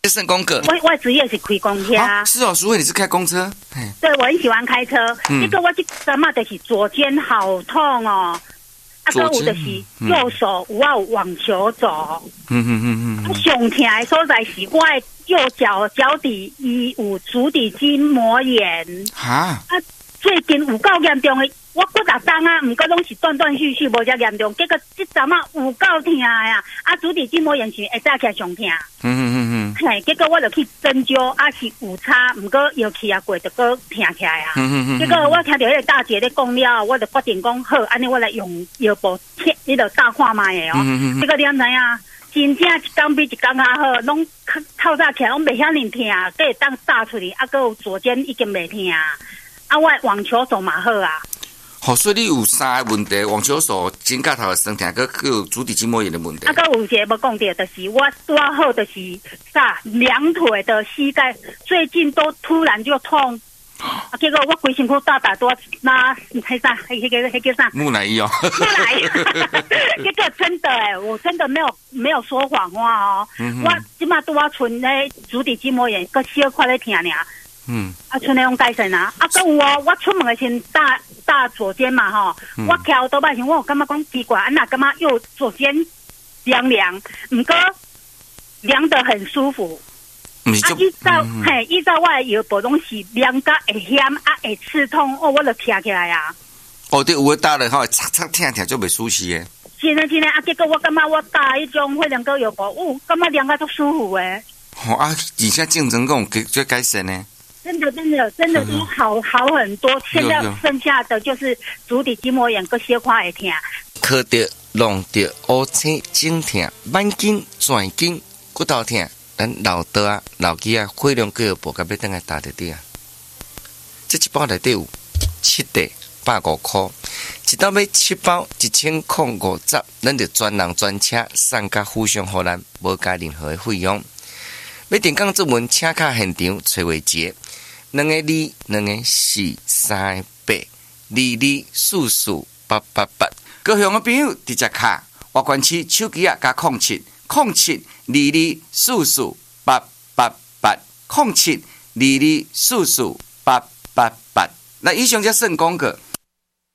圣公哥， 我职业是开公车。 是哦，淑慧你是开公车？ 对，我很喜欢开车。这个我这阵嘛就是左肩好痛哦。还有就是右手有网球肘。上痛的所在是我的右脚底伊有足底筋膜炎。最近有够严重的，我骨力重啊，不过拢是断断续续，无遮严重。结果这阵嘛有够痛呀！足底筋膜炎是会早起上痛。结果我就去针灸，是有差，不过药气过就搁痛起来啊。结果我听到迄个大姐咧讲了，我就决定讲好，安尼我来用药补切，你就大看卖的哦。结果你知影？真正一天比一天较好，拢透早起来，拢袂遐尼痛，搁会当打出去，搁有左肩已经袂痛。我网球手嘛好啊。 所以你有3个问题：网球手、肩胛头的酸痛，搁有足底筋膜炎的问题。 搁有一个无讲到，就是我好就是两腿的膝盖最近都突然就痛。结果我规身躯大多那迄个啥？ 木乃伊哦。 木乃伊。结果真的我真的没有说谎话哦。我即马拄剩咧足底筋膜炎，搁小块咧痛尔。剩咧用改善啊！搁有我出门的先大左肩嘛吼，我翘倒摆时，我有感觉讲奇怪，那感觉右左肩凉凉，不过凉得很舒服。依照我的药补拢是凉甲会咸会刺痛，我就听起来啊。 对，有的打了擦擦痛就袂舒适的。 真的结果我感觉我打迄种血凉膏药补，感觉凉甲足舒服的。 而且竞争讲就改善呢。 真的都好很多。现在剩下的就是足底筋膜炎跟小块会痛。 靠着弄着乌青颈痛、慢筋、转筋、骨头痛，咱老刀老鸡血量膏药补甲要等来打得滴啊！这一包内底有7袋，150块，一袋买7包1050，咱就专人专车送甲府上予咱，无加任何的费用。要电讲作文，请卡现场崔伟杰，2个2、2个4、3个8、22448888。高雄的朋友直接卡外关区手机加0707224488880722448888。那以上就算讲过。